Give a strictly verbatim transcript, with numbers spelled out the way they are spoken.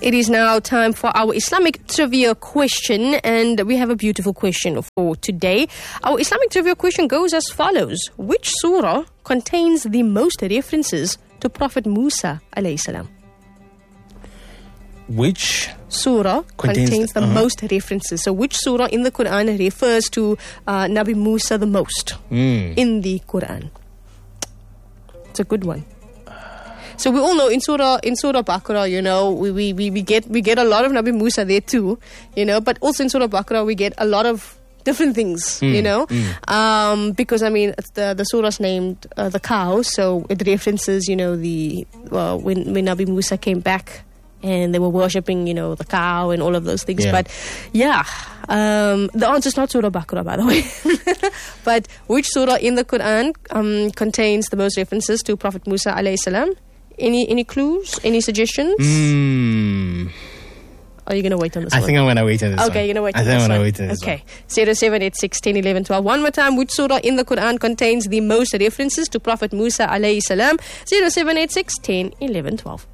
It is now time for our Islamic trivia question, and we have a beautiful question for today. Our Islamic trivia question goes as follows. Which surah contains the most references to Prophet Musa alayhi salam? Which surah contains, contains the uh-huh. most references? So which surah in the Quran refers to uh, Nabi Musa the most mm. in the Quran? It's a good one. So we all know in Surah in Surah Baqarah, you know, we, we, we, we get we get a lot of Nabi Musa there too, you know, but also in Surah Baqarah we get a lot of different things, mm, you know, mm. um, because I mean it's the the surah's named uh, the cow, so it references, you know, the uh, when when Nabi Musa came back and they were worshipping, you know, the cow and all of those things. Yeah. But yeah, um, the answer is not Surah Baqarah, by the way. But which surah in the Quran um, contains the most references to Prophet Musa alayhi salam? Any any clues? Any suggestions? Mm. Are you going to wait on this I one? think I'm going to wait on this okay, one. Okay, you're going to wait I on think this I'm one. going to wait on this okay. one. Okay. zero seven eight six, one zero, one one, one two. One more time. Which surah in the Quran contains the most references to Prophet Musa alayhi salam? zero seven eight six, one zero, one one, one two.